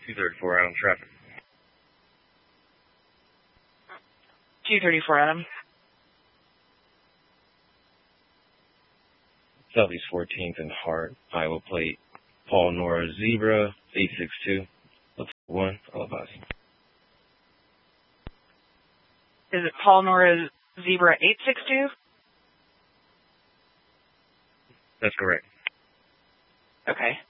234 Adam traffic. 234 Adam. Southeast 14th and Hart, Iowa plate. Paul Nora Zebra 862. Let's 1. I'll advise. Is it Paul Nora Zebra 862? That's correct. Okay.